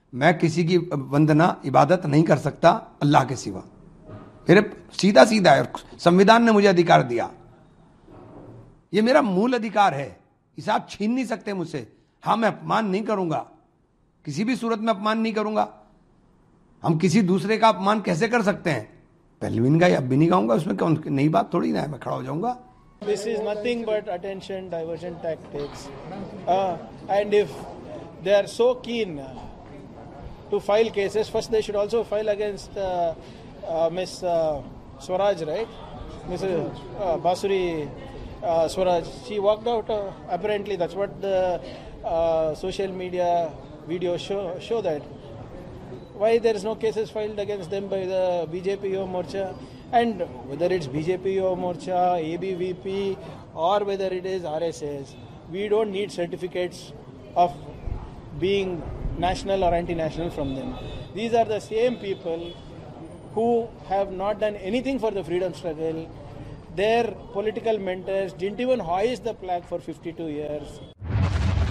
मैं किसी की वंदना इबादत नहीं कर सकता अल्लाह के सिवा। मेरे सीधा सीधा है, संविधान ने मुझे अधिकार दिया, ये मेरा मूल अधिकार है, इसे आप छीन नहीं सकते मुझसे। हाँ, मैं अपमान नहीं करूंगा, किसी भी सूरत में अपमान नहीं करूंगा। हम किसी दूसरे का अपमान कैसे कर सकते हैं? पहले भी नहीं गाई, अब भी नहीं गाऊंगा, उसमें कौन नई बात थोड़ी ना है, मैं खड़ा हो जाऊंगा। This is nothing but attention diversion tactics. And if they are so keen to file cases, first they should also file against Miss Swaraj, right? Miss Basuri Swaraj. She walked out, apparently, that's what the social media videos show that. Why there is no cases filed against them by the BJP Yuva Morcha? And whether it's BJP Yuva Morcha, ABVP, or whether it is RSS, we don't need certificates of being national or anti-national from them. These are the same people who have not done anything for the freedom struggle. Their political mentors didn't even hoist the flag for 52 years.